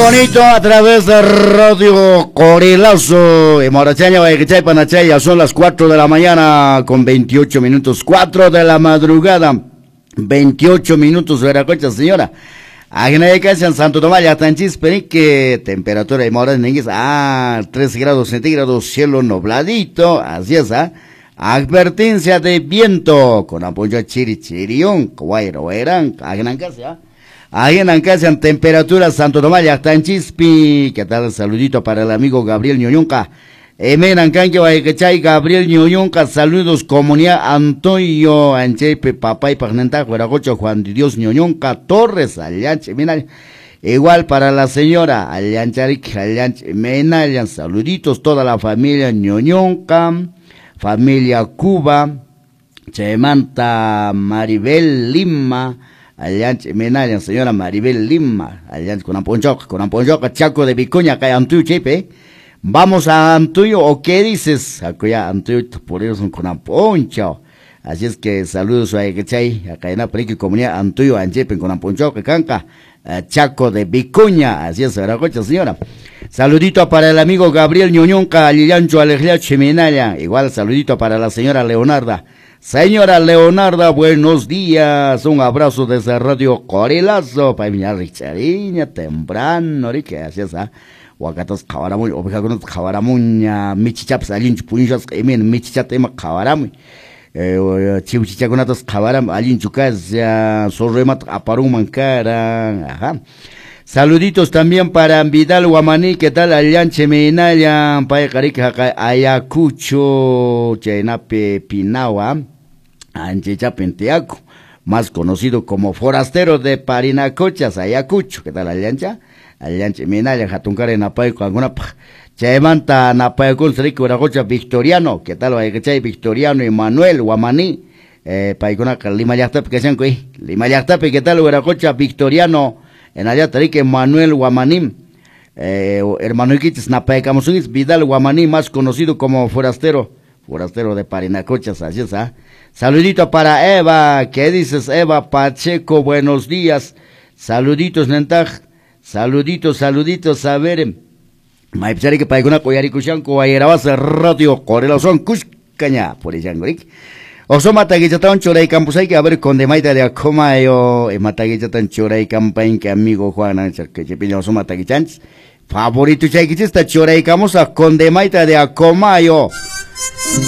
bonito a través de Radio Corilazo. En Morachaña, Guayquichay, Panachaya, son las 4 de la mañana con 28 minutos. 4 de la madrugada, 28 minutos. Veracocha, señora. Agnayca, en Santo Tomás, Yatanchis, Perique, temperatura de Moras, Nenguis, 3 grados centígrados, cielo nubladito, así es, advertencia de viento, con apoyo chirichirión, Guayro, Eran, Agnancasa, ahí en Ancasa, temperatura, Santo Tomás, Yatanchis, ¿qué tal? Saludito para el amigo Gabriel Ñoñonca. Ancanque, Guayquechay, Gabriel Ñoñonca, saludos, comunidad Antonio, Anchepe, Papá y Pagnenta, Guaragocho, Juan de Dios Ñoñonca, Torres, Allanche, mira, igual para la señora, Allancharik, Allanche, Mena, saluditos, toda la familia Ñoñonca, familia Cuba, Chemanta, Maribel Lima, Allanche, Mena, señora Maribel Lima, Allanche, con Amponchoca, Chaco de Vicuña, acá Antuyo, Chepe. Vamos a Antuyo, ¿o qué dices? Acá Antuyo, por eso son con Amponcho. Así es que saludos a Equechay, acá en la perique comunidad Antuyo, Anchepen, con Amponcho, que canca, Chaco de Vicuña. Así es, Aracocha, señora. Saludito para el amigo Gabriel Ñoñonca, Lillancho, Alegría, Cheminaya. Igual saludito para la señora Leonarda. Señora Leonarda, buenos días. Un abrazo desde Radio Corilazo, para mi Richariña, temprano, que así es, Wakatas Kawaramu, Obejagonos Kawaramuña, Michichaps, Alin Punjas, Emin, Michichatema Kawaram, Chichichagonatas Kawaram, Alin Chukas, Sorremat Aparumancara, ajá. Saluditos también para Vidal Guamaní, ¿qué tal? Allanche Menaya, Paya Carica, Ayacucho, Chenape Pinawa, Anchecha Penteaco, más conocido como forastero de Parinacochas, Ayacucho, ¿qué tal Allancha? Allanche Menaya, Jatuncare Napay, con alguna Chaemanta Napay con Serico Ragocha Victoriano, ¿qué tal? Victoriano y Manuel Guamaní, Paicona Lima Yachtape, que sean Lima Yachtape, ¿qué tal? Ragocha Victoriano, en allá Tarique Manuel Guamaní, hermano Iquitis Napay Camusunis, Vidal Guamaní, más conocido como forastero de Parinacochas, así es, Saludito para Eva, ¿qué dices, Eva Pacheco? Buenos días, saluditos, Nentaj. Saluditos, a ver, Maipsari que paiguna coyaricuchanco, ayerabas Radio Corelazo, Cuscaña, por el Yangorik. Oso mataguichatan choray campusay que a ver con demaita de acomayo, mataguichatan choray campaign que amigo Juan, que chepilla oso mataguichans. Favorito chayquichista choray camusa con demaita de acomayo.